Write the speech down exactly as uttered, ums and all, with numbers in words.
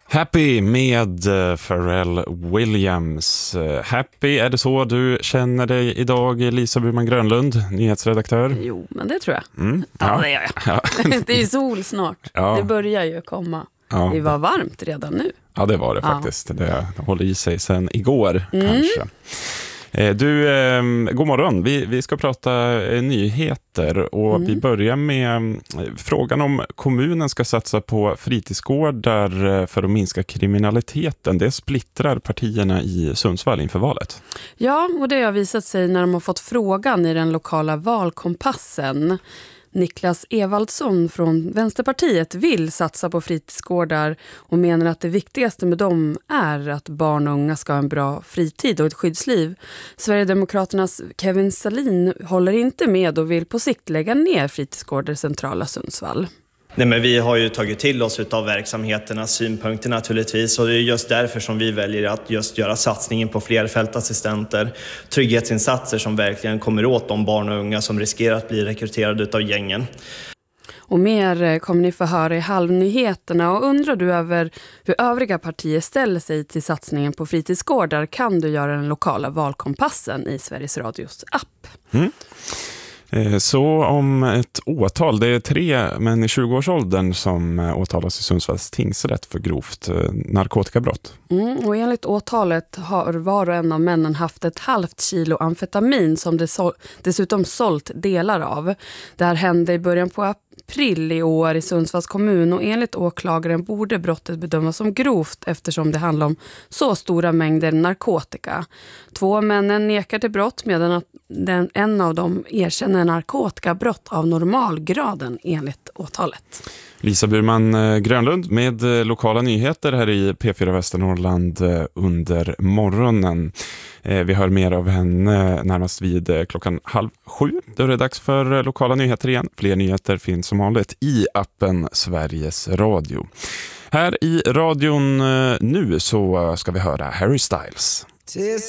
Happy med Pharrell Williams. Happy, är det så du känner dig idag, Lisa Burman Grönlund, nyhetsredaktör? Jo, men det tror jag. Mm, ja. ja, det gör jag. Ja. Det är ju sol snart. Ja. Det börjar ju komma. Ja. Det var varmt redan nu. Ja, det var det faktiskt. Ja. Det håller i sig sen igår, mm. kanske. Du, eh, god morgon. Vi, vi ska prata eh, nyheter och mm. vi börjar med eh, frågan om kommunen ska satsa på fritidsgårdar eh, för att minska kriminaliteten. Det splittrar partierna i Sundsvall inför valet. Ja, och det har visat sig när de har fått frågan i den lokala valkompassen. Niklas Evaldsson från Vänsterpartiet vill satsa på fritidsgårdar och menar att det viktigaste med dem är att barn och unga ska ha en bra fritid och ett skyddsliv. Sverigedemokraternas Kevin Salin håller inte med och vill på sikt lägga ner fritidsgårdar i centrala Sundsvall. Nej, men vi har ju tagit till oss av verksamheternas synpunkter naturligtvis, och det är just därför som vi väljer att just göra satsningen på fler fältassistenter, trygghetsinsatser som verkligen kommer åt de barn och unga som riskerar att bli rekryterade av gängen. Och mer kommer ni få höra i halvnyheterna, och undrar du över hur övriga partier ställer sig till satsningen på fritidsgårdar kan du göra den lokala valkompassen i Sveriges Radios app. Mm. Så om ett åtal, det är tre män i tjugoårsåldern som åtalas i Sundsvalls tingsrätt för grovt narkotikabrott. Mm, och enligt åtalet har var och en av männen haft ett halvt kilo amfetamin som det så, dessutom sålt delar av. Det här hände i början på april i år i Sundsvalls kommun, och enligt åklagaren borde brottet bedömas som grovt eftersom det handlar om så stora mängder narkotika. Två männen nekar till brott medan att den, en av dem erkänner narkotikabrott av normalgraden enligt åtalet. Lisa Burman Grönlund med lokala nyheter här i P fyra Västernorrland under morgonen. Vi hör mer av henne närmast vid klockan halv sju. Då är det dags för lokala nyheter igen. Fler nyheter finns som vanligt i appen Sveriges Radio. Här i radion nu så ska vi höra Harry Styles.